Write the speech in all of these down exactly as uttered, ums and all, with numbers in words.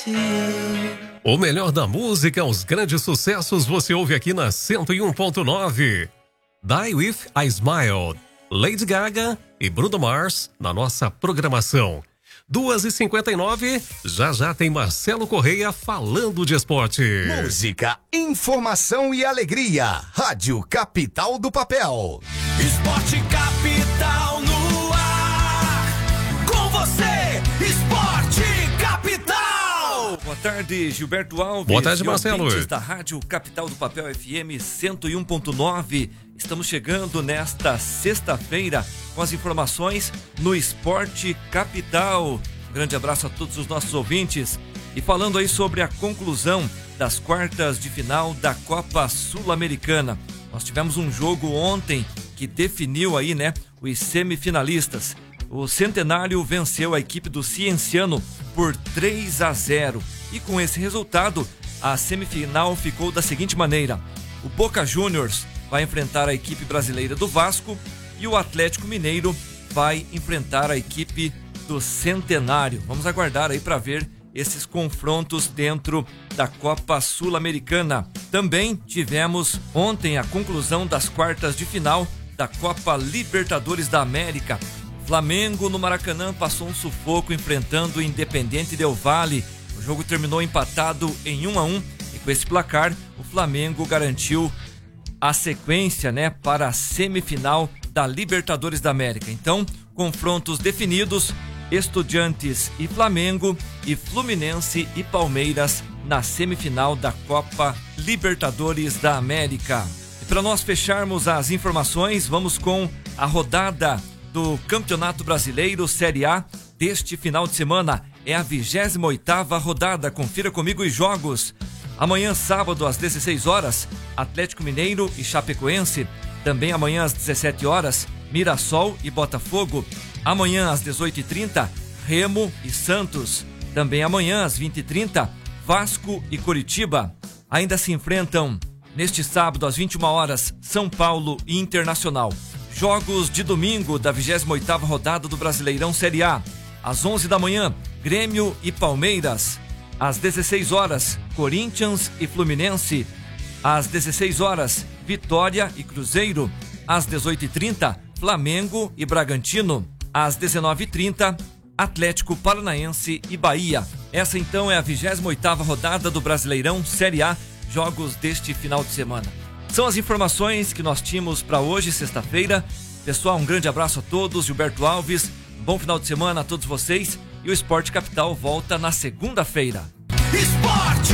O melhor da música, os grandes sucessos, você ouve aqui na cento e um ponto nove. Die With a Smile, Lady Gaga e Bruno Mars na nossa programação. duas e cinquenta e nove, já já tem Marcelo Correia falando de esporte. Música, informação e alegria. Rádio Capital do Papel. Esporte Capital no ar. Com você, Esporte Capital. Boa tarde, Gilberto Alves. Boa tarde, Marcelo. Da Rádio Capital do Papel F M cento e um ponto nove. Estamos chegando nesta sexta-feira com as informações no Esporte Capital. Um grande abraço a todos os nossos ouvintes. E falando aí sobre a conclusão das quartas de final da Copa Sul-Americana. Nós tivemos um jogo ontem que definiu aí, né, os semifinalistas. O Centenário venceu a equipe do Cienciano por três a zero. E com esse resultado, a semifinal ficou da seguinte maneira: o Boca Juniors vai enfrentar a equipe brasileira do Vasco e o Atlético Mineiro vai enfrentar a equipe do Centenário. Vamos aguardar aí para ver esses confrontos dentro da Copa Sul-Americana. Também tivemos ontem a conclusão das quartas de final da Copa Libertadores da América. Flamengo no Maracanã passou um sufoco enfrentando o Independiente Del Valle. O jogo terminou empatado em um a um e com esse placar o Flamengo garantiu a sequência, né, para a semifinal da Libertadores da América. Então, confrontos definidos: Estudiantes e Flamengo e Fluminense e Palmeiras na semifinal da Copa Libertadores da América. E para nós fecharmos as informações, vamos com a rodada do Campeonato Brasileiro Série A deste final de semana. É a vigésima oitava rodada. Confira comigo os jogos. Amanhã, sábado, às dezesseis horas, Atlético Mineiro e Chapecoense. Também amanhã, às dezessete horas, Mirassol e Botafogo. Amanhã, às dezoito e trinta, Remo e Santos. Também amanhã, às vinte e trinta, Vasco e Coritiba. Ainda se enfrentam, neste sábado, às vinte e uma horas, São Paulo e Internacional. Jogos de domingo da vigésima oitava rodada do Brasileirão Série A. Às onze da manhã, Grêmio e Palmeiras. Às dezesseis horas, Corinthians e Fluminense. Às dezesseis horas, Vitória e Cruzeiro. Às dezoito e trinta, Flamengo e Bragantino. Às dezenove e trinta, Atlético Paranaense e Bahia. Essa então é a vigésima oitava rodada do Brasileirão Série A, jogos deste final de semana. São as informações que nós tínhamos para hoje, sexta-feira. Pessoal, um grande abraço a todos. Gilberto Alves, bom final de semana a todos vocês. E o Esporte Capital volta na segunda-feira. Esporte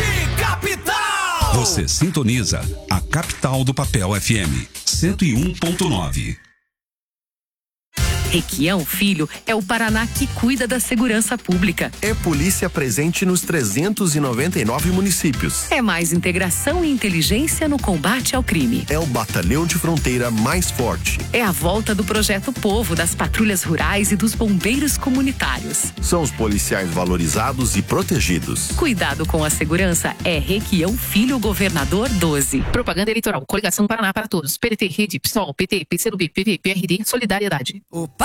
Capital! Você sintoniza a Capital do Papel F M cento e um ponto nove. Requião Filho é o Paraná que cuida da segurança pública. É polícia presente nos trezentos e noventa e nove municípios. É mais integração e inteligência no combate ao crime. É o batalhão de fronteira mais forte. É a volta do Projeto Povo, das patrulhas rurais e dos bombeiros comunitários. São os policiais valorizados e protegidos. Cuidado com a segurança é Requião Filho, Governador doze. Propaganda eleitoral. Coligação Paraná para Todos. P D T, Rede, PSOL, P T, P C do B, P V, P R D, Solidariedade. O